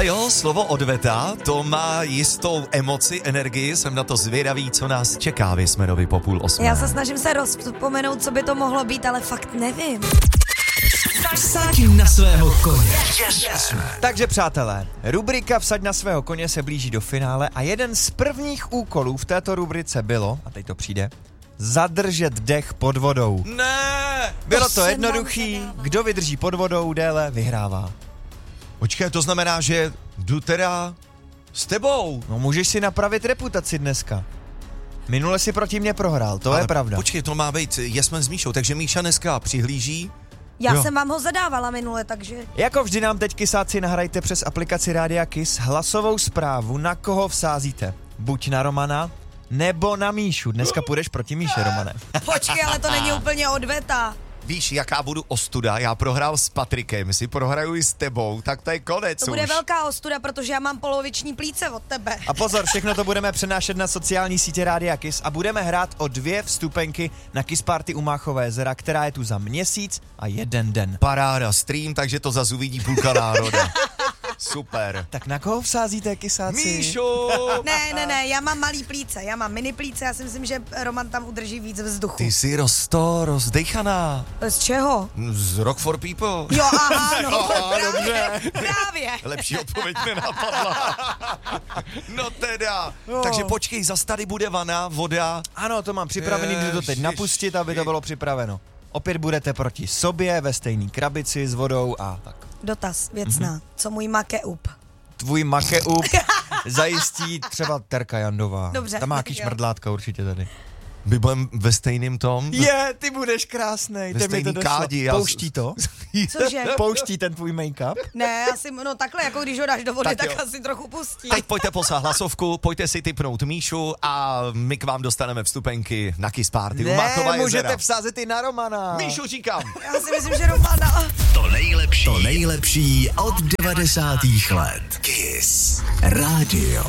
Ale jo, slovo odveta, to má jistou emoci, energii, jsem na to zvědavý, co nás čeká v Jesmenovi po 7:30. Já se snažím se rozpomenout, co by to mohlo být, ale fakt nevím. Vsaď na svého koně. Yes. Takže přátelé, rubrika Vsaď na svého koně se blíží do finále a jeden z prvních úkolů v této rubrice bylo, a teď to přijde, zadržet dech pod vodou. Ne! Bylo to jednoduchý, kdo vydrží pod vodou déle, vyhrává. Počkej, to znamená, že jdu teda s tebou. No můžeš si napravit reputaci dneska. Minule si proti mě prohrál, to je pravda. Počkej, to má být Jesmen s Míšou, takže Míša dneska přihlíží. Já jsem vám ho zadávala minule, takže... Jako vždy nám teď kysáci nahrajte přes aplikaci Rádia Kiss hlasovou zprávu, na koho vsázíte. Buď na Romana, nebo na Míšu. Dneska půjdeš proti Míše, Romane. Počkej, ale to není úplně odveta. Víš, jaká budu ostuda? Já prohrál s Patrikem, si prohraju i s tebou, tak to je konec To bude velká ostuda, protože já mám poloviční plíce od tebe. A pozor, všechno to budeme přenášet na sociální sítě Rádia Kiss a budeme hrát o 2 vstupenky na Kiss Party u Máchové jezera, která je tu za měsíc a 1 den. Paráda, stream, takže to zas uvidí půlka národa. Super. Tak na koho vsázíte, kysáci? Míšo! Ne, já mám malý plíce, já mám mini plíce, já si myslím, že Roman tam udrží víc vzduchu. Ty jsi rozdejchaná. Z čeho? Z Rock for People. Jo, aha, no, dobře. Právě. Lepší odpověď nenapadla. No teda. Takže počkej, zas tady bude vana, voda. Ano, to mám připravený, jdu to teď napustit, aby to bylo připraveno. Opět budete proti sobě ve stejné krabici s vodou a tak. Dotaz věcná. Co můj makeup? Tvůj makeup zajistí třeba Terka Jandová. Dobře. Tam má jaký šmrdlátka určitě tady. My budeme ve stejném tom? Ty budeš krásnej. Ve stejný kádi. Pouští to? Cože? Pouští ten tvůj make-up? Ne, asi, no takhle, jako když ho dáš do vody, tak jo. asi trochu pustí. Teď pojďte poslat hlasovku, pojďte si tipnout Míšu a my k vám dostaneme vstupenky na Kiss Party u Máchova jezera. Můžete vsázet i na Romana. Míšu říkám. Já si myslím, že Romana... To nejlepší od 90. let. Kiss Radio.